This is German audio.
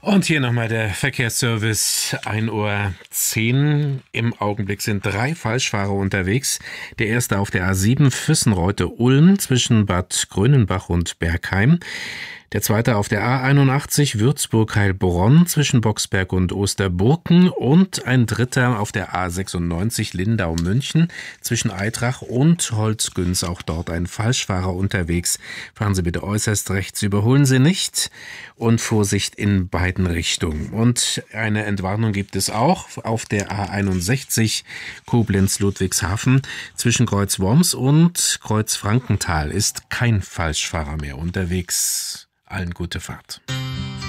Und hier nochmal der Verkehrsservice, 1:10 Uhr. Im Augenblick sind 3 Falschfahrer unterwegs. Der erste auf der A7 Füssenreute-Ulm zwischen Bad Grönenbach und Bergheim. Der zweite auf der A81 Würzburg-Heilbronn zwischen Boxberg und Osterburken. Und ein dritter auf der A96 Lindau-München zwischen Eitrach und Holzgünz. Auch dort ein Falschfahrer unterwegs. Fahren Sie bitte äußerst rechts, überholen Sie nicht. Und Vorsicht in beiden Richtungen. Und eine Entwarnung gibt es auch auf der A61 Koblenz-Ludwigshafen zwischen Kreuz Worms und Kreuz Frankenthal ist kein Falschfahrer mehr unterwegs. Allen gute Fahrt.